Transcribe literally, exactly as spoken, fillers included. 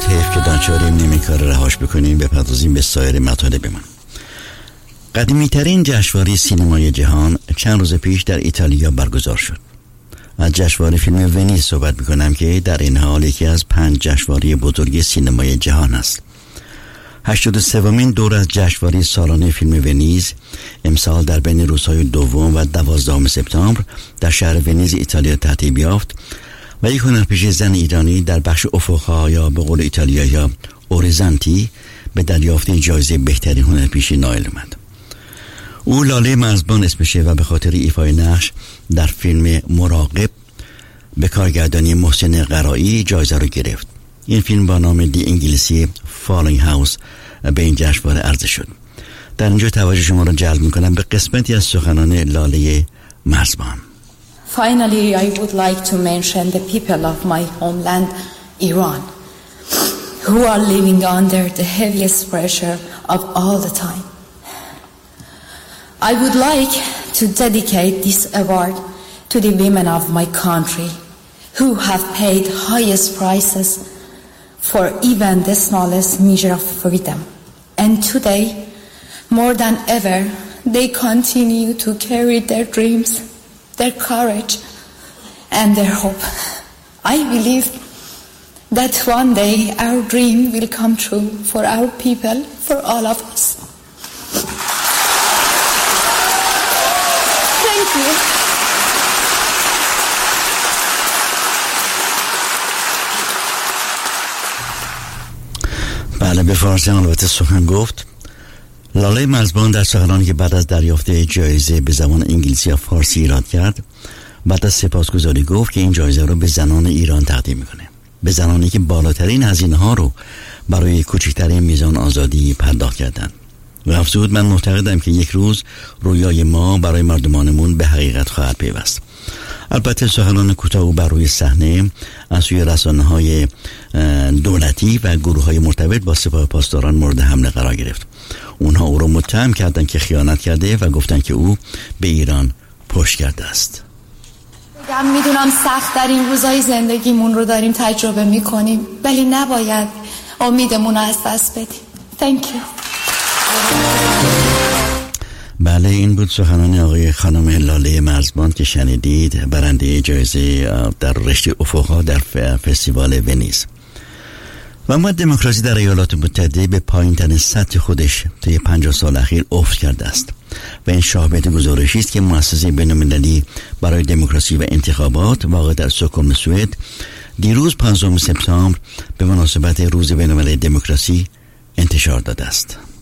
حیف که دانچاریم نمیکار رهاش بکنیم بپردازیم به سایر مطالب من. قدیمی ترین جشنواره سینمای جهان چند روز پیش در ایتالیا برگزار شد. از جشنواره فیلم ونیز صحبت میکنم که در این حال یکی از پنج جشنواره بزرگ سینمای جهان است. هشتاد و سومین دور از جشنواره سالانه فیلم ونیز امسال در بین روزهای دوم و دوازدهم سپتامبر در شهر ونیز ایتالیا ترتیب یافت و یک هنرپیشه زن ایرانی در بخش افق‌ها یا به قول ایتالیایی‌ها اوریزانتی به دریافت جایزه بهترین هنرپیشه نائل آمد. او لاله مرزبان اسمشه و به خاطر ایفای نقش در فیلم مراقب به کارگردانی محسن قرایی جایزه را گرفت. این فیلم با نام دی انگلیسی فالینگ هاوس به این جشنواره عرضه شد. در اینجا توجه شما را جلب می‌کنم به قسمتی از سخنان لاله مرزبان. Finally, I would like to mention the people of my homeland, Iran, who are living under the heaviest pressure of all the time. I would like to dedicate this award to the women of my country who have paid highest prices for even the smallest measure of freedom. And today, more than ever, they continue to carry their dreams, their courage, and their hope. I believe that one day our dream will come true for our people, for all of us. Thank you. بله، به فارسی البته سخن گفت. لاله مرزبان در سخنانی که بعد از دریافت جایزه به زبان انگلیسی و فارسی ایراد کرد، بعد از سپاسگزاری گفت که این جایزه رو به زنان ایران تقدیم میکنه، به زنانی که بالاترین هزینه ها رو برای کوچکترین میزان آزادی پرداخت کردند. و افزود من معتقدم که یک روز رویای ما برای مردمانمون به حقیقت خواهد پیوست. البته سخنان کوتاه او بر روی صحنه از سوی رسانه‌های دولتی و گروه‌های مرتبط با سپاه پاسداران مورد حمله قرار گرفت. اونها او را متهم کردند که خیانت کرده و گفتند که او به ایران پشت کرده است. من میدونم سخت در این روزای زندگیمون رو داریم تجربه میکنیم، ولی نباید امیدمون رو از دست بدیم. Thank you. بله، این بود سخنان آقای خانم لاله مرزبان که شنیدید، برنده جایزه در رشته افق‌ها در فستیوال ونیز. و اما دموکراسی در ایالات متحده به پایین ترین سطح خودش طی پنجاه سال اخیر افت کرده است و این شاهد گزارشی است که مؤسسه بین‌المللی برای دموکراسی و انتخابات واقع در استکهلم سوئد دیروز پانزدهم سپتامبر به مناسبت روز بین‌المللی دموکراسی انتشار داده است.